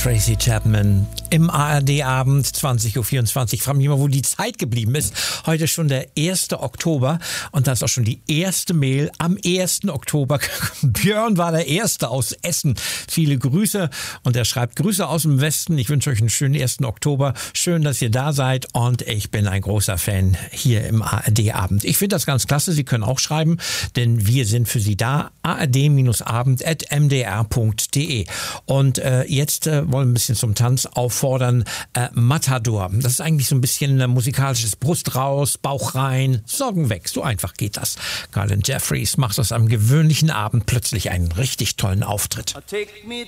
Tracy Chapman im ARD-Abend 20.24 Uhr. Ich frage mich mal, wo die Zeit geblieben ist. Heute ist schon der 1. Oktober und da ist auch schon die erste Mail am 1. Oktober. Björn war der Erste aus Essen. Viele Grüße und er schreibt: Grüße aus dem Westen. Ich wünsche euch einen schönen 1. Oktober. Schön, dass ihr da seid und ich bin ein großer Fan hier im ARD-Abend. Ich finde das ganz klasse. Sie können auch schreiben, denn wir sind für Sie da. ard-abend@mdr.de. Und jetzt wollen wir ein bisschen zum Tanz auffordern. Matador. Das ist eigentlich so ein bisschen musikalisches Brust raus, Bauch rein, Sorgen weg. So einfach geht das. Colin Jeffries macht aus einem gewöhnlichen Abend plötzlich einen richtig tollen Auftritt.